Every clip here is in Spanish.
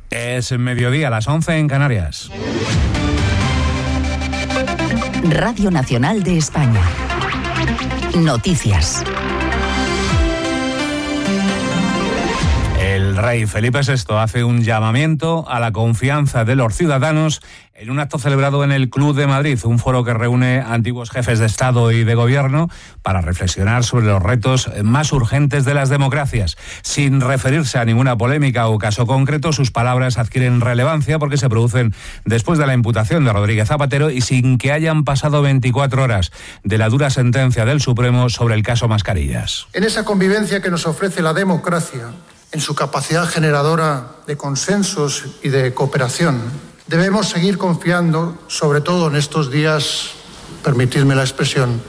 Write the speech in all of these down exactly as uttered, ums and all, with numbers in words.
Es mediodía, a las once en Canarias. Radio Nacional de España. Noticias. El rey Felipe sexto hace un llamamiento a la confianza de los ciudadanos en un acto celebrado en el Club de Madrid, un foro que reúne antiguos jefes de Estado y de Gobierno para reflexionar sobre los retos más urgentes de las democracias. Sin referirse a ninguna polémica o caso concreto, sus palabras adquieren relevancia porque se producen después de la imputación de Rodríguez Zapatero y sin que hayan pasado veinticuatro horas de la dura sentencia del Supremo sobre el caso Mascarillas. En esa convivencia que nos ofrece la democracia, en su capacidad generadora de consensos y de cooperación, debemos seguir confiando, sobre todo en estos días, permitidme la expresión,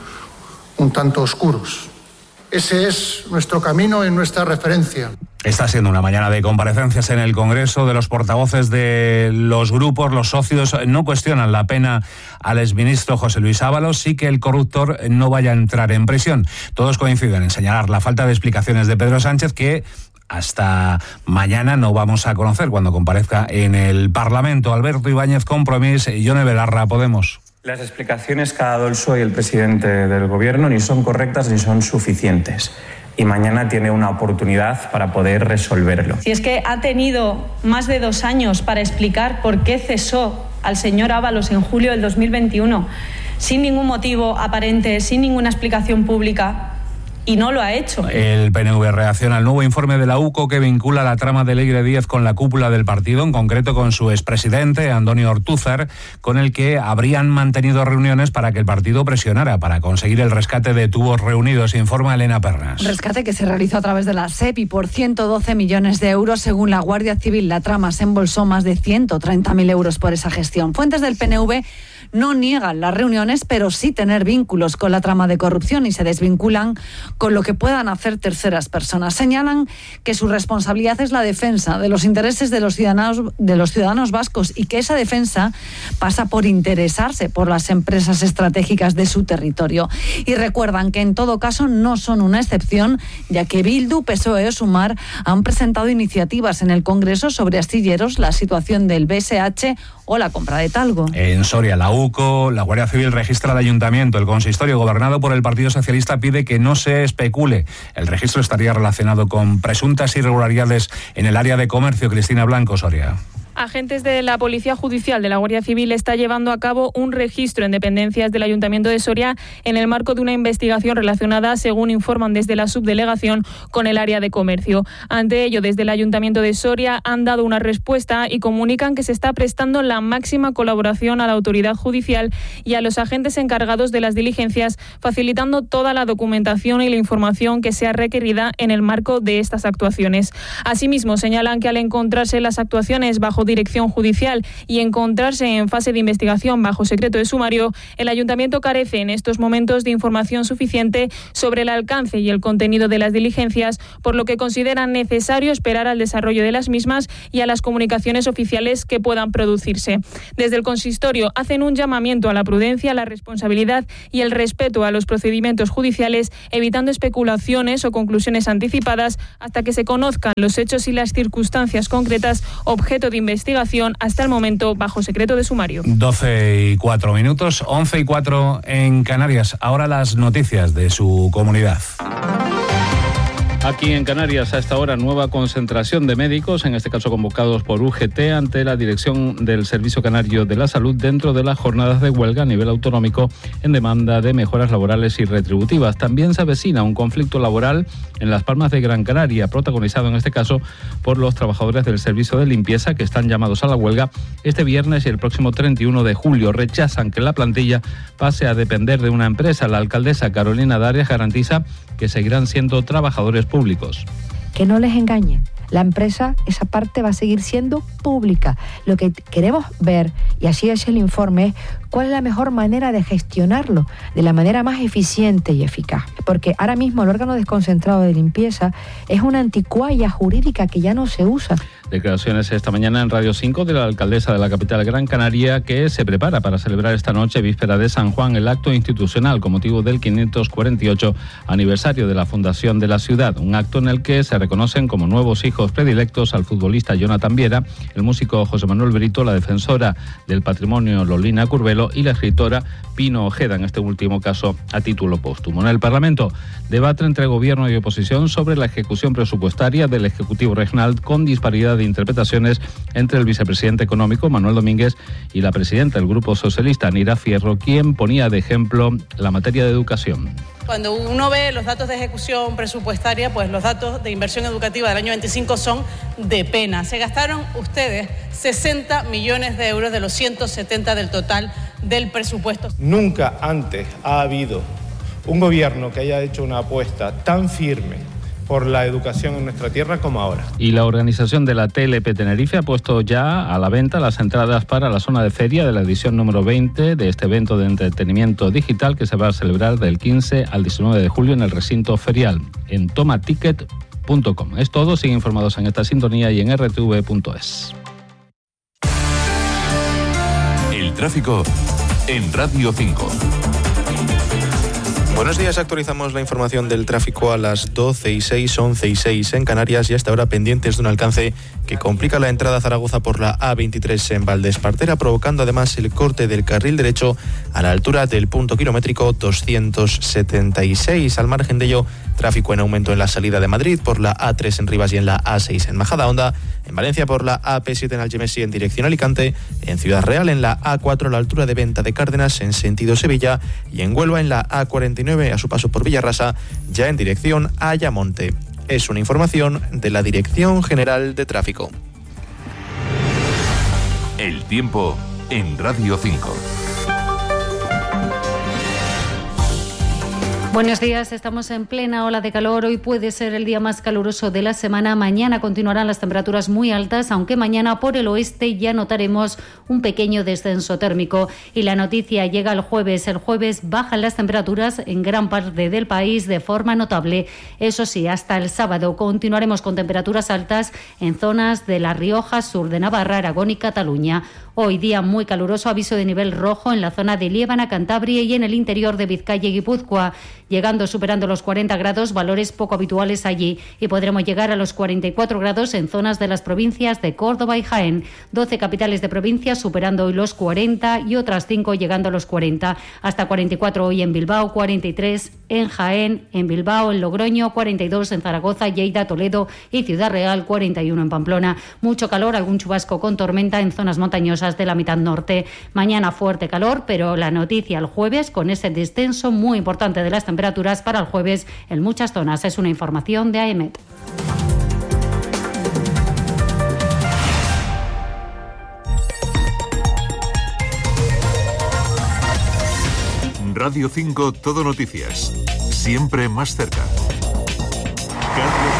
un tanto oscuros. Ese es nuestro camino y nuestra referencia. Está siendo una mañana de comparecencias en el Congreso de los portavoces de los grupos. Los socios no cuestionan la pena al exministro José Luis Ábalos, sí que el corruptor no vaya a entrar en prisión. Todos coinciden en señalar la falta de explicaciones de Pedro Sánchez, que hasta mañana no vamos a conocer cuando comparezca en el Parlamento. Alberto Ibáñez, Compromís, y Yone Belarra, Podemos. Las explicaciones que ha dado el P S O E y el presidente del Gobierno ni son correctas ni son suficientes. Y mañana tiene una oportunidad para poder resolverlo. Si es que ha tenido más de dos años para explicar por qué cesó al señor Ábalos en julio del dos mil veintiuno, sin ningún motivo aparente, sin ninguna explicación pública, y no lo ha hecho. El P N V reacciona al nuevo informe de la U C O que vincula la trama de Leire Díez con la cúpula del partido, en concreto con su expresidente, Antonio Ortúzar, con el que habrían mantenido reuniones para que el partido presionara para conseguir el rescate de tubos reunidos, informa Elena Pernas. Rescate que se realizó a través de la S E P y por ciento doce millones de euros. Según la Guardia Civil, la trama se embolsó más de ciento treinta mil euros por esa gestión. Fuentes del P N V no niegan las reuniones, pero sí tener vínculos con la trama de corrupción y se desvinculan con lo que puedan hacer terceras personas. Señalan que su responsabilidad es la defensa de los intereses de los ciudadanos, de los ciudadanos vascos, y que esa defensa pasa por interesarse por las empresas estratégicas de su territorio. Y recuerdan que en todo caso no son una excepción, ya que Bildu, P S O E o Sumar han presentado iniciativas en el Congreso sobre astilleros, la situación del B S H o la compra de talgo. En Soria, la U C O, la Guardia Civil registra el ayuntamiento. El consistorio gobernado por el Partido Socialista pide que no se especule. El registro estaría relacionado con presuntas irregularidades en el área de comercio. Cristina Blanco, Soria. Agentes de la Policía Judicial de la Guardia Civil está llevando a cabo un registro en dependencias del Ayuntamiento de Soria en el marco de una investigación relacionada, según informan desde la subdelegación, con el área de comercio. Ante ello, desde el Ayuntamiento de Soria han dado una respuesta y comunican que se está prestando la máxima colaboración a la autoridad judicial y a los agentes encargados de las diligencias, facilitando toda la documentación y la información que sea requerida en el marco de estas actuaciones. Asimismo, señalan que al encontrarse las actuaciones bajo dirección judicial y encontrarse en fase de investigación bajo secreto de sumario, el Ayuntamiento carece en estos momentos de información suficiente sobre el alcance y el contenido de las diligencias, por lo que consideran necesario esperar al desarrollo de las mismas y a las comunicaciones oficiales que puedan producirse. Desde el consistorio hacen un llamamiento a la prudencia, la responsabilidad y el respeto a los procedimientos judiciales, evitando especulaciones o conclusiones anticipadas hasta que se conozcan los hechos y las circunstancias concretas objeto de investigación, hasta el momento bajo secreto de sumario. doce y cuatro minutos, once y cuatro en Canarias. Ahora las noticias de su comunidad. Aquí en Canarias, a esta hora, nueva concentración de médicos, en este caso convocados por U G T, ante la dirección del Servicio Canario de la Salud dentro de las jornadas de huelga a nivel autonómico en demanda de mejoras laborales y retributivas. También se avecina un conflicto laboral en Las Palmas de Gran Canaria, protagonizado en este caso por los trabajadores del servicio de limpieza que están llamados a la huelga este viernes y el próximo treinta y uno de julio. Rechazan que la plantilla pase a depender de una empresa. La alcaldesa Carolina Darias garantiza que seguirán siendo trabajadores públicos. Que no les engañen. La empresa, esa parte va a seguir siendo pública. Lo que queremos ver, y así es el informe, es cuál es la mejor manera de gestionarlo, de la manera más eficiente y eficaz. Porque ahora mismo el órgano desconcentrado de limpieza es una anticuaya jurídica que ya no se usa. Declaraciones esta mañana en Radio cinco de la alcaldesa de la capital Gran Canaria, que se prepara para celebrar esta noche, víspera de San Juan, el acto institucional con motivo del quinientos cuarenta y ocho aniversario de la fundación de la ciudad. Un acto en el que se reconocen como nuevos hijos predilectos al futbolista Jonathan Viera, el músico José Manuel Brito, la defensora del patrimonio Lolina Curbelo y la escritora Pino Ojeda, en este último caso a título póstumo. En el Parlamento, debate entre gobierno y oposición sobre la ejecución presupuestaria del Ejecutivo Regional, con disparidad de interpretaciones entre el vicepresidente económico Manuel Domínguez y la presidenta del Grupo Socialista, Nira Fierro, quien ponía de ejemplo la materia de educación. Cuando uno ve los datos de ejecución presupuestaria, pues los datos de inversión educativa del año veinticinco son de pena. Se gastaron ustedes sesenta millones de euros de los ciento setenta del total del presupuesto. Nunca antes ha habido un gobierno que haya hecho una apuesta tan firme por la educación en nuestra tierra como ahora. Y la organización de la T L P Tenerife ha puesto ya a la venta las entradas para la zona de feria de la edición número veinte de este evento de entretenimiento digital que se va a celebrar del quince al diecinueve de julio en el recinto ferial, en toma ticket punto com. Es todo, siguen informados en esta sintonía y en r t v punto es. El tráfico en Radio cinco. Buenos días, actualizamos la información del tráfico a las doce y seis, once y seis en Canarias y hasta ahora pendientes de un alcance que complica la entrada a Zaragoza por la A veintitrés en Valdespartera, provocando además el corte del carril derecho a la altura del punto kilométrico doscientos setenta y seis. Al margen de ello, tráfico en aumento en la salida de Madrid por la A tres en Rivas y en la A seis en Majadahonda, en Valencia por la A P siete en Algemesí en dirección Alicante, en Ciudad Real en la A cuatro a la altura de Venta de Cárdenas en sentido Sevilla y en Huelva en la A cuarenta y nueve a su paso por Villarrasa ya en dirección a Ayamonte. Es una información de la Dirección General de Tráfico. El tiempo en Radio cinco. Buenos días, estamos en plena ola de calor. Hoy puede ser el día más caluroso de la semana. Mañana continuarán las temperaturas muy altas, aunque mañana por el oeste ya notaremos un pequeño descenso térmico. Y la noticia llega el jueves. El jueves bajan las temperaturas en gran parte del país de forma notable. Eso sí, hasta el sábado continuaremos con temperaturas altas en zonas de La Rioja, sur de Navarra, Aragón y Cataluña. Hoy día muy caluroso, aviso de nivel rojo en la zona de Liébana, Cantabria y en el interior de Vizcaya y Guipúzcoa, llegando superando los cuarenta grados, valores poco habituales allí, y podremos llegar a los cuarenta y cuatro grados en zonas de las provincias de Córdoba y Jaén. doce capitales de provincias superando hoy los cuarenta y otras cinco llegando a los cuarenta. Hasta cuarenta y cuatro hoy en Bilbao, cuarenta y tres en Jaén, en Bilbao, en Logroño, cuarenta y dos en Zaragoza, Lleida, Toledo y Ciudad Real, cuarenta y uno en Pamplona. Mucho calor, algún chubasco con tormenta en zonas montañosas de la mitad norte. Mañana fuerte calor, pero la noticia el jueves con ese descenso muy importante de las temperaturas para el jueves en muchas zonas. Es una información de AEMET. Radio cinco, Todo Noticias. Siempre más cerca. Carlos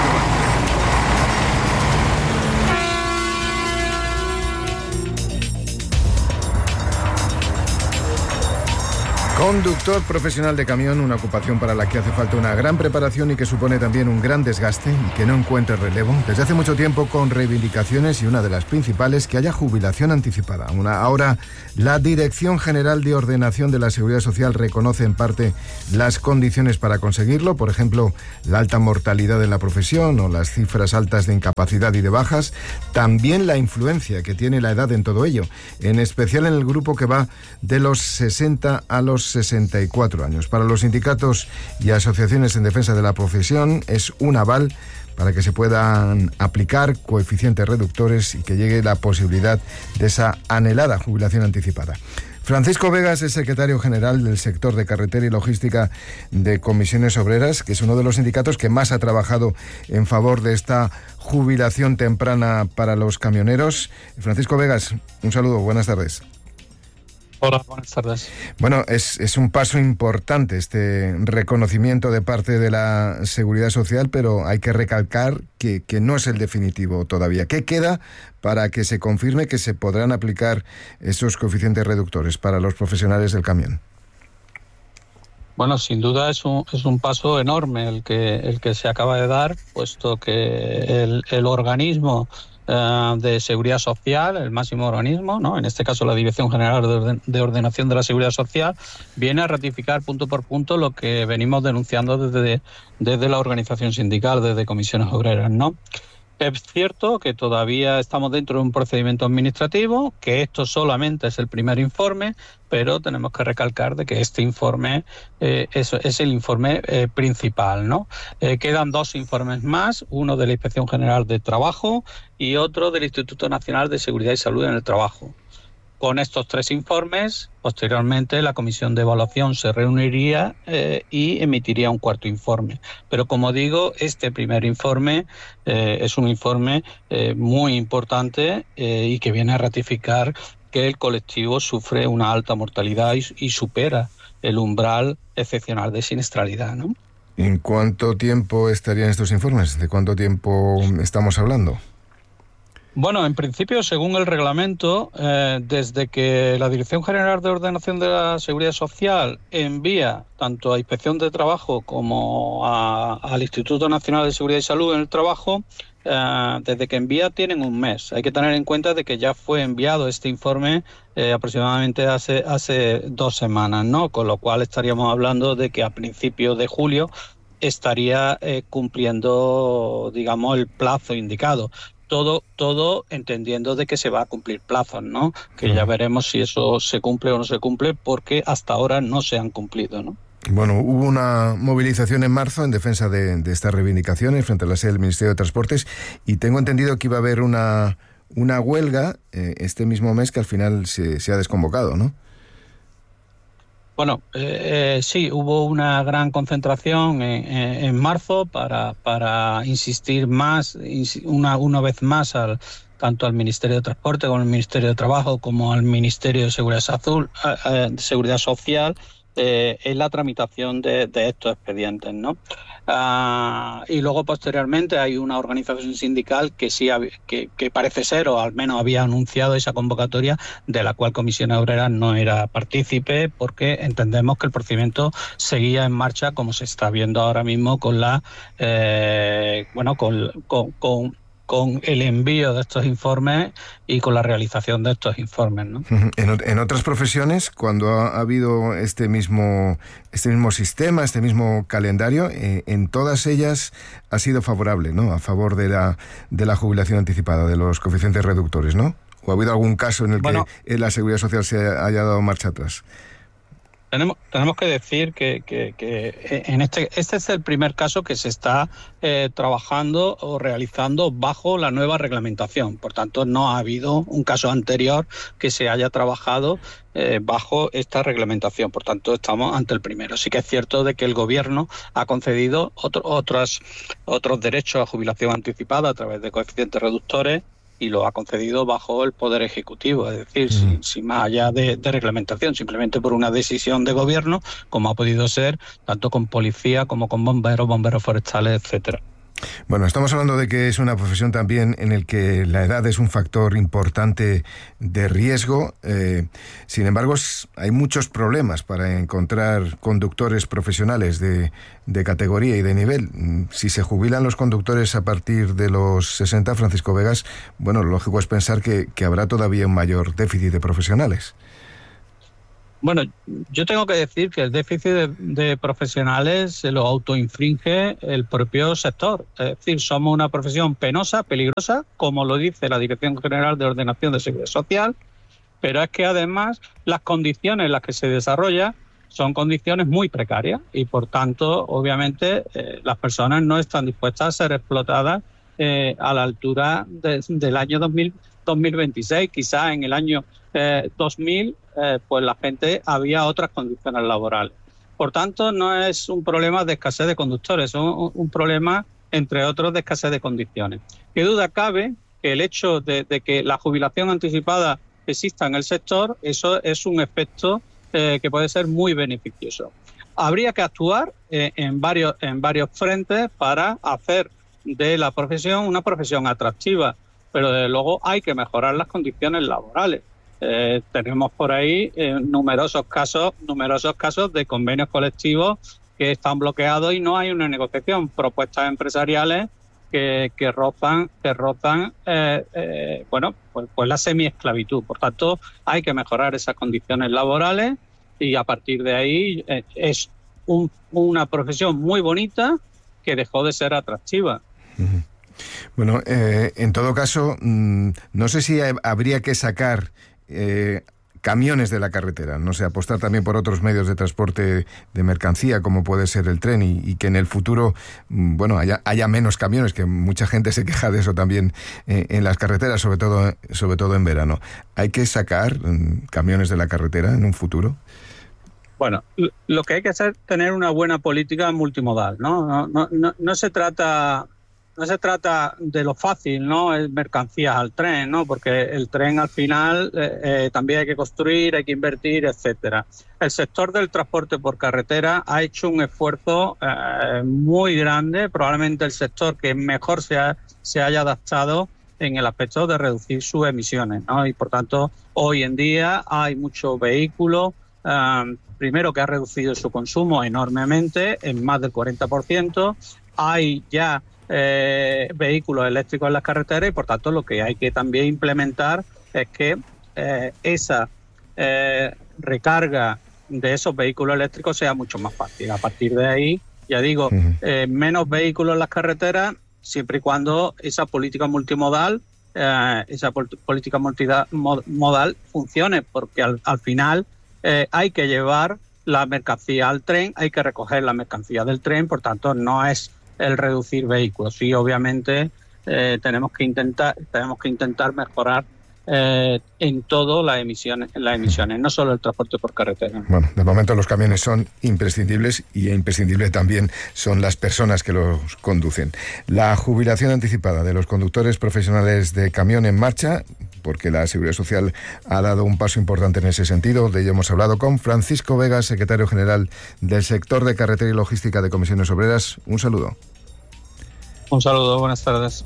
Conductor profesional de camión, una ocupación para la que hace falta una gran preparación y que supone también un gran desgaste y que no encuentra relevo. Desde hace mucho tiempo con reivindicaciones y una de las principales, que haya jubilación anticipada. Una, ahora la Dirección General de Ordenación de la Seguridad Social reconoce en parte las condiciones para conseguirlo, por ejemplo, la alta mortalidad en la profesión o las cifras altas de incapacidad y de bajas, también la influencia que tiene la edad en todo ello, en especial en el grupo que va de los sesenta a los sesenta y cuatro años. Para los sindicatos y asociaciones en defensa de la profesión es un aval para que se puedan aplicar coeficientes reductores y que llegue la posibilidad de esa anhelada jubilación anticipada. Francisco Vegas es secretario general del sector de carretera y logística de Comisiones Obreras, que es uno de los sindicatos que más ha trabajado en favor de esta jubilación temprana para los camioneros. Francisco Vegas, un saludo, buenas tardes. Hola, buenas tardes. Bueno, es, es un paso importante este reconocimiento de parte de la Seguridad Social, pero hay que recalcar que, que no es el definitivo todavía. ¿Qué queda para que se confirme que se podrán aplicar esos coeficientes reductores para los profesionales del camión? Bueno, sin duda es un, es un paso enorme el que, el que se acaba de dar, puesto que el, el organismo eh, de Seguridad Social, el máximo organismo, ¿no? En este caso la Dirección General de, Orden, de Ordenación de la Seguridad Social, viene a ratificar punto por punto lo que venimos denunciando desde, desde la organización sindical, desde Comisiones Obreras, ¿no? Es cierto que todavía estamos dentro de un procedimiento administrativo, que esto solamente es el primer informe, pero tenemos que recalcar de que este informe eh, es, es el informe eh, principal, ¿no? Eh, quedan dos informes más, uno de la Inspección General de Trabajo y otro del Instituto Nacional de Seguridad y Salud en el Trabajo. Con estos tres informes, posteriormente la comisión de evaluación se reuniría eh, y emitiría un cuarto informe. Pero como digo, este primer informe eh, es un informe eh, muy importante eh, y que viene a ratificar que el colectivo sufre una alta mortalidad y, y supera el umbral excepcional de siniestralidad, ¿no? ¿En cuánto tiempo estarían estos informes? ¿De cuánto tiempo estamos hablando? Bueno, en principio, según el reglamento, eh, desde que la Dirección General de Ordenación de la Seguridad Social envía tanto a Inspección de Trabajo como a, al Instituto Nacional de Seguridad y Salud en el Trabajo, eh, desde que envía tienen un mes. Hay que tener en cuenta de que ya fue enviado este informe eh, aproximadamente hace, hace dos semanas, ¿no? Con lo cual estaríamos hablando de que a principios de julio estaría eh, cumpliendo, digamos, el plazo indicado. Todo, todo entendiendo de que se va a cumplir plazos, ¿no? Que ya veremos si eso se cumple o no se cumple, porque hasta ahora no se han cumplido, ¿no? Bueno, hubo una movilización en marzo en defensa de, de estas reivindicaciones frente a la sede del Ministerio de Transportes, y tengo entendido que iba a haber una, una huelga eh, este mismo mes que al final se, se ha desconvocado, ¿no? Bueno, eh, eh, sí, hubo una gran concentración en, en, en marzo para, para insistir más, una, una vez más, al, tanto al Ministerio de Transporte como al Ministerio de Trabajo como al Ministerio de Seguridad, Azul, eh, de Seguridad Social eh, en la tramitación de, de estos expedientes, ¿no? Uh, y luego posteriormente hay una organización sindical que sí que, que parece ser, o al menos había anunciado esa convocatoria, de la cual Comisiones Obreras no era partícipe, porque entendemos que el procedimiento seguía en marcha, como se está viendo ahora mismo con la eh, bueno con, con, con con el envío de estos informes y con la realización de estos informes, ¿no? En, en otras profesiones, cuando ha habido este mismo este mismo sistema, este mismo calendario, eh, en todas ellas ha sido favorable, ¿no? A favor de la de la jubilación anticipada, de los coeficientes reductores, ¿no? ¿O ha habido algún caso en el bueno, que en la Seguridad Social se haya dado marcha atrás? Tenemos, tenemos que decir que, que, que en este, este es el primer caso que se está eh, trabajando o realizando bajo la nueva reglamentación. Por tanto, no ha habido un caso anterior que se haya trabajado eh, bajo esta reglamentación. Por tanto, estamos ante el primero. Sí que es cierto de que el Gobierno ha concedido otro, otros, otros derechos a jubilación anticipada a través de coeficientes reductores, y lo ha concedido bajo el Poder Ejecutivo, es decir, mm. sin, sin más allá de, de reglamentación, simplemente por una decisión de gobierno, como ha podido ser tanto con policía como con bomberos, bomberos forestales, etcétera. Bueno, estamos hablando de que es una profesión también en el que la edad es un factor importante de riesgo. Eh, sin embargo, hay muchos problemas para encontrar conductores profesionales de, de categoría y de nivel. Si se jubilan los conductores a partir de los sesenta, Francisco Vegas, bueno, lo lógico es pensar que, que habrá todavía un mayor déficit de profesionales. Bueno, yo tengo que decir que el déficit de, de profesionales se lo autoinfringe el propio sector. Es decir, somos una profesión penosa, peligrosa, como lo dice la Dirección General de Ordenación de Seguridad Social, pero es que además las condiciones en las que se desarrolla son condiciones muy precarias y, por tanto, obviamente, eh, las personas no están dispuestas a ser explotadas eh, a la altura de, del año dos mil, dos mil veintiséis. Quizás en el año eh, dos mil... Eh, pues la gente había otras condiciones laborales. Por tanto, no es un problema de escasez de conductores, es un, un problema, entre otros, de escasez de condiciones. ¿Qué duda cabe que el hecho de, de que la jubilación anticipada exista en el sector, eso es un efecto eh, que puede ser muy beneficioso? Habría que actuar eh, en varios, en varios frentes para hacer de la profesión una profesión atractiva, pero desde luego hay que mejorar las condiciones laborales. Eh, tenemos por ahí eh, numerosos casos, numerosos casos de convenios colectivos que están bloqueados y no hay una negociación, propuestas empresariales que, que rozan, que rozan eh, eh, bueno, pues, pues la semiesclavitud. Por tanto, hay que mejorar esas condiciones laborales y a partir de ahí eh, es un, una profesión muy bonita que dejó de ser atractiva. Uh-huh. Bueno, eh, en todo caso, mmm, no sé si habría que sacar eh, camiones de la carretera, no sé, apostar también por otros medios de transporte de mercancía, como puede ser el tren, y, y que en el futuro, bueno, haya, haya menos camiones, que mucha gente se queja de eso también eh, en las carreteras, sobre todo, sobre todo en verano. ¿Hay que sacar mm, camiones de la carretera en un futuro? Bueno, lo que hay que hacer es tener una buena política multimodal, ¿no? No, no, no, no se trata... No se trata de lo fácil, ¿no? Es mercancías al tren, ¿no? Porque el tren al final eh, eh, también hay que construir, hay que invertir, etcétera. El sector del transporte por carretera ha hecho un esfuerzo eh, muy grande, probablemente el sector que mejor se, ha, se haya adaptado en el aspecto de reducir sus emisiones, ¿no? Y por tanto, hoy en día hay muchos vehículos, eh, primero que ha reducido su consumo enormemente, en más del cuarenta por ciento, hay ya Eh, vehículos eléctricos en las carreteras y por tanto lo que hay que también implementar es que eh, esa eh, recarga de esos vehículos eléctricos sea mucho más fácil. A partir de ahí, ya digo, eh, menos vehículos en las carreteras siempre y cuando esa política multimodal eh, esa pol- política multimodal funcione, porque al, al final eh, hay que llevar la mercancía al tren, hay que recoger la mercancía del tren, por tanto no es el reducir vehículos. Sí, obviamente eh, tenemos que intentar tenemos que intentar mejorar eh, en todo las emisiones, las emisiones, no solo el transporte por carretera. Bueno, de momento los camiones son imprescindibles y imprescindible también son las personas que los conducen. La jubilación anticipada de los conductores profesionales de camión en marcha, porque la Seguridad Social ha dado un paso importante en ese sentido. De ello hemos hablado con Francisco Vega, secretario general del sector de carretera y logística de Comisiones Obreras. Un saludo. Un saludo, buenas tardes.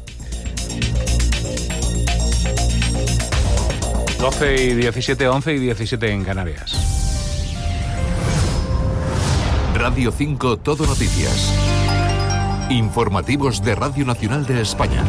doce y diecisiete, once y diecisiete en Canarias. Radio cinco Todo Noticias. Informativos de Radio Nacional de España.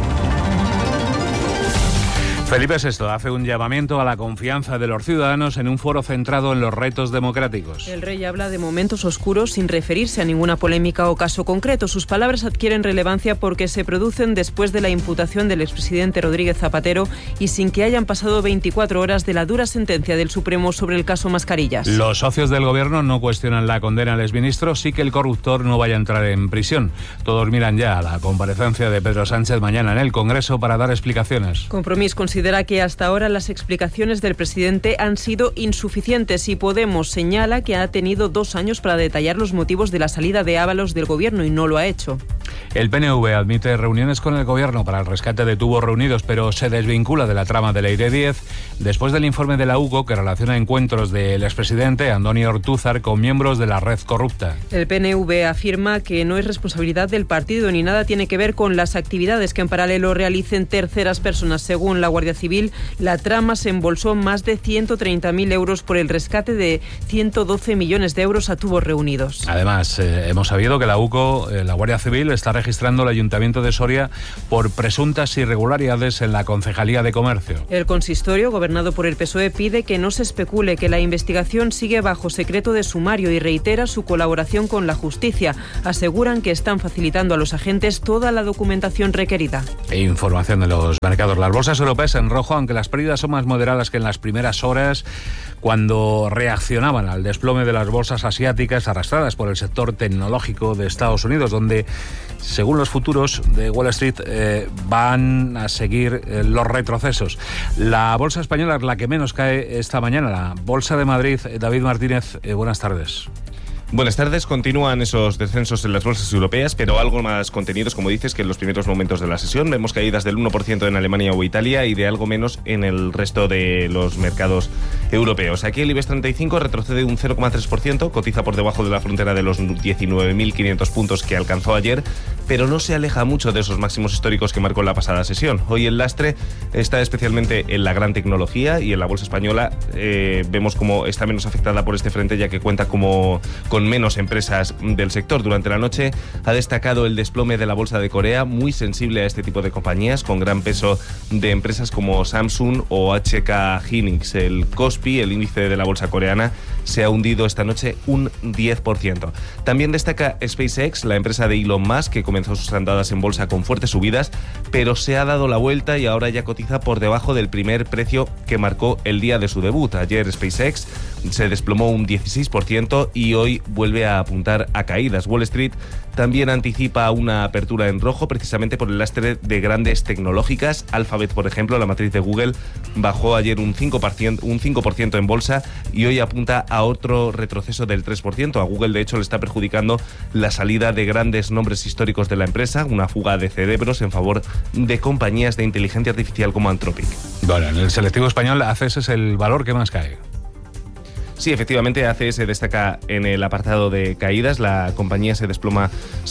Felipe sexto hace un llamamiento a la confianza de los ciudadanos en un foro centrado en los retos democráticos. El rey habla de momentos oscuros sin referirse a ninguna polémica o caso concreto. Sus palabras adquieren relevancia porque se producen después de la imputación del expresidente Rodríguez Zapatero y sin que hayan pasado veinticuatro horas de la dura sentencia del Supremo sobre el caso Mascarillas. Los socios del gobierno no cuestionan la condena al exministro, sí que el corruptor no vaya a entrar en prisión. Todos miran ya a la comparecencia de Pedro Sánchez mañana en el Congreso para dar explicaciones. Compromís considera que hasta ahora las explicaciones del presidente han sido insuficientes y Podemos señala que ha tenido dos años para detallar los motivos de la salida de Ábalos del gobierno y no lo ha hecho. El P N V admite reuniones con el gobierno para el rescate de tubos reunidos, pero se desvincula de la trama de la I R E diez después del informe de la U C O que relaciona encuentros del expresidente Andoni Ortúzar con miembros de la red corrupta. El P N V afirma que no es responsabilidad del partido ni nada tiene que ver con las actividades que en paralelo realicen terceras personas. Según la Guardia Civil, la trama se embolsó más de ciento treinta mil euros por el rescate de ciento doce millones de euros a tubos reunidos. Además, eh, hemos sabido que la U C O, eh, la Guardia Civil, está registrando el Ayuntamiento de Soria por presuntas irregularidades en la Concejalía de Comercio. El consistorio, gobernado por el P S O E, pide que no se especule, que la investigación sigue bajo secreto de sumario y reitera su colaboración con la justicia. Aseguran que están facilitando a los agentes toda la documentación requerida. E información de los mercados. Las bolsas europeas en rojo, aunque las pérdidas son más moderadas que en las primeras horas, cuando reaccionaban al desplome de las bolsas asiáticas arrastradas por el sector tecnológico de Estados Unidos, donde, según los futuros de Wall Street, eh, van a seguir eh, los retrocesos. La bolsa española es la que menos cae esta mañana, la Bolsa de Madrid. David Martínez, eh, buenas tardes. Buenas tardes. Continúan esos descensos en las bolsas europeas, pero algo más contenidos, como dices, que en los primeros momentos de la sesión. Vemos caídas del uno por ciento en Alemania o Italia y de algo menos en el resto de los mercados europeos. Aquí el IBEX treinta y cinco retrocede un cero coma tres por ciento, cotiza por debajo de la frontera de los diecinueve mil quinientos puntos que alcanzó ayer, pero no se aleja mucho de esos máximos históricos que marcó en la pasada sesión. Hoy el lastre está especialmente en la gran tecnología y en la bolsa española eh, vemos como está menos afectada por este frente, ya que cuenta como con menos empresas del sector. Durante la noche ha destacado el desplome de la bolsa de Corea, muy sensible a este tipo de compañías, con gran peso de empresas como Samsung o H K Hynix. El Kospi, el índice de la bolsa coreana, se ha hundido esta noche un diez por ciento. También destaca SpaceX, la empresa de Elon Musk, que comenzó sus andadas en bolsa con fuertes subidas, pero se ha dado la vuelta y ahora ya cotiza por debajo del primer precio que marcó el día de su debut. Ayer SpaceX se desplomó un dieciséis por ciento y hoy vuelve a apuntar a caídas. Wall Street también anticipa una apertura en rojo, precisamente por el lastre de grandes tecnológicas. Alphabet, por ejemplo, la matriz de Google, bajó ayer un cinco por ciento, un cinco por ciento en bolsa y hoy apunta a otro retroceso del tres por ciento. A Google, de hecho, le está perjudicando la salida de grandes nombres históricos de la empresa, una fuga de cerebros en favor de compañías de inteligencia artificial como Anthropic. Bueno, en el selectivo español, A C S es el valor que más cae. Sí, efectivamente, A C S destaca en el apartado de caídas. La compañía se desploma,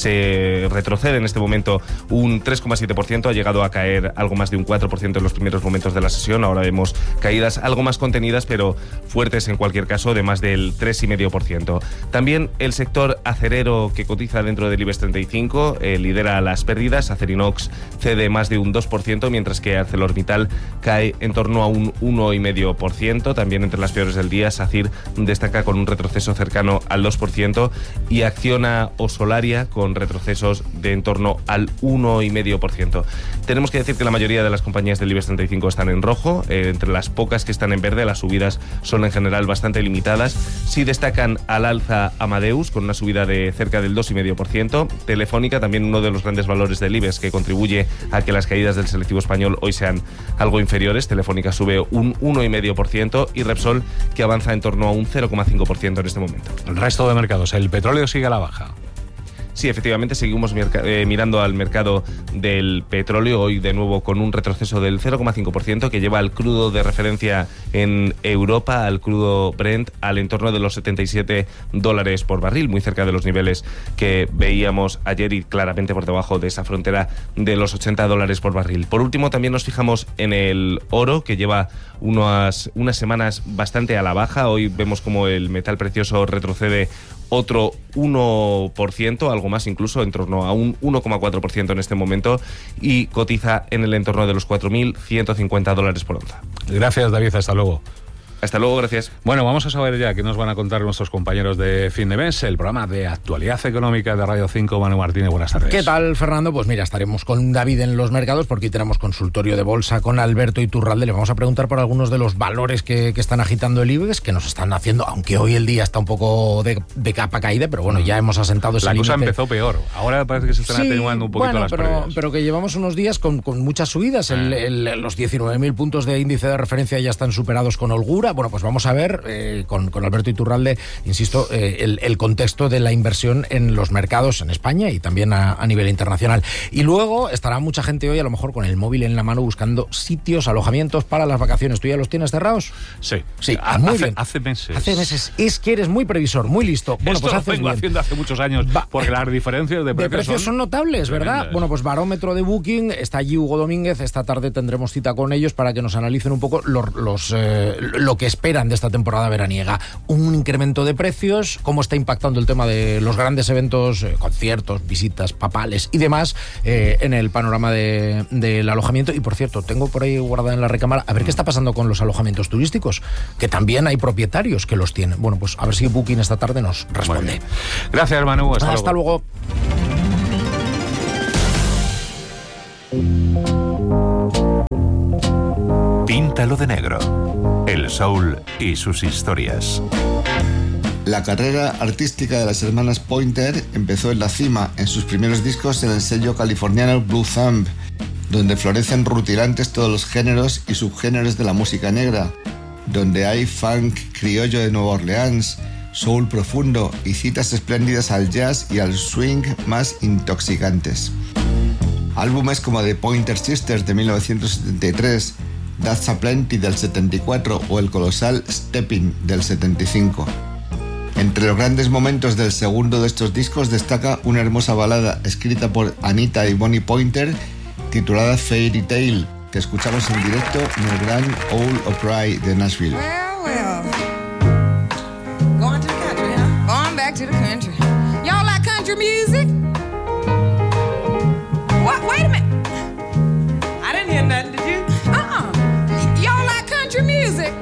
se retrocede en este momento un tres coma siete por ciento. Ha llegado a caer algo más de un cuatro por ciento en los primeros momentos de la sesión. Ahora vemos caídas algo más contenidas, pero fuertes en cualquier caso, de más del tres coma cinco por ciento. También el sector acerero, que cotiza dentro del IBEX treinta y cinco, eh, lidera las pérdidas. Acerinox cede más de un dos por ciento, mientras que ArcelorMittal cae en torno a un uno coma cinco por ciento. También entre las peores del día, SACIR destaca con un retroceso cercano al dos por ciento y Acciona o Solaria con retrocesos de en torno al uno coma cinco por ciento. Tenemos que decir que la mayoría de las compañías del IBEX treinta y cinco están en rojo. Eh, entre las pocas que están en verde, las subidas son en general bastante limitadas. Sí destacan al alza Amadeus, con una subida de cerca del dos coma cinco por ciento. Telefónica, también uno de los grandes valores del IBEX, que contribuye a que las caídas del selectivo español hoy sean algo inferiores. Telefónica sube un uno coma cinco por ciento y Repsol, que avanza en torno a un cero coma cinco por ciento en este momento. El resto de mercados, el petróleo sigue a la baja. Sí, efectivamente, seguimos eh, mirando al mercado del petróleo, hoy de nuevo con un retroceso del cero coma cinco por ciento que lleva al crudo de referencia en Europa, al crudo Brent, al entorno de los setenta y siete dólares por barril, muy cerca de los niveles que veíamos ayer y claramente por debajo de esa frontera de los ochenta dólares por barril. Por último, también nos fijamos en el oro, que lleva unas, unas semanas bastante a la baja. Hoy vemos como el metal precioso retrocede otro uno por ciento, algo más incluso, en torno a un uno coma cuatro por ciento en este momento, y cotiza en el entorno de los cuatro mil ciento cincuenta dólares por onza. Gracias, David, hasta luego. Hasta luego, gracias. Bueno, vamos a saber ya qué nos van a contar nuestros compañeros de Fin de Mes, el programa de actualidad económica de Radio cinco. Manu Martínez, buenas tardes. ¿Qué tal, Fernando? Pues mira, estaremos con David en los mercados, porque hoy tenemos consultorio de bolsa con Alberto Iturralde. Le vamos a preguntar por algunos de los valores que, que están agitando el IBEX, que nos están haciendo, aunque hoy el día está un poco de, de capa caída, pero bueno, ya hemos asentado ese La cosa límite. Empezó peor. Ahora parece que se están Sí, atenuando un poquito bueno, las pero, pérdidas. pero que llevamos unos días con, con muchas subidas. El, el, los diecinueve mil puntos de índice de referencia ya están superados con holgura. Bueno, pues vamos a ver Eh, con, con Alberto Iturralde, insisto, eh, el, el contexto de la inversión en los mercados en España y también a, a nivel internacional. Y luego estará mucha gente hoy a lo mejor con el móvil en la mano buscando sitios, alojamientos para las vacaciones. ¿Tú ya los tienes cerrados? Sí. Sí, hace, muy bien. Hace meses. Hace meses. Es que eres muy previsor, muy listo. Bueno, Esto pues lo haces vengo bien. haciendo hace muchos años, Va, porque las diferencias de precios, de precios son, son notables, ¿verdad? tremendas. Bueno, pues barómetro de Booking, está allí Hugo Domínguez, esta tarde tendremos cita con ellos para que nos analicen un poco los, los, eh, lo que esperan de esta temporada veraniega. Un incremento de precios, cómo está impactando el tema de los grandes eventos, eh, conciertos, visitas papales y demás eh, en el panorama de, del alojamiento. Y por cierto, tengo por ahí guardada en la recámara a ver qué está pasando con los alojamientos turísticos, que también hay propietarios que los tienen. Bueno, pues a ver si Booking esta tarde nos responde. Gracias, Manu. Hasta, Hasta luego. luego. Píntalo de negro. El soul y sus historias. La carrera artística de las hermanas Pointer empezó en la cima, en sus primeros discos en el sello californiano Blue Thumb, donde florecen rutilantes todos los géneros y subgéneros de la música negra, donde hay funk criollo de Nueva Orleans, soul profundo y citas espléndidas al jazz y al swing más intoxicantes. Álbumes como The Pointer Sisters de mil novecientos setenta y tres, That's a Plenty del setenta y cuatro o el colosal Stepping del setenta y cinco. Entre los grandes momentos del segundo de estos discos destaca una hermosa balada escrita por Anita y Bonnie Pointer titulada Fairy Tale, que escuchamos en directo en el Grand Ole Opry de Nashville. Well, well. Going to the country, huh? Going back to the country. Y'all like country music? What? Wait a minute. I didn't hear nothing, did you? Uh-uh. Y'all like country music?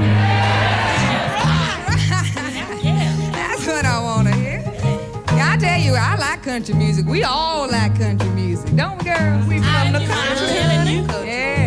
That's what I want to hear. I tell you, I like country music. We all like country music. Don't we, girls? We from the country.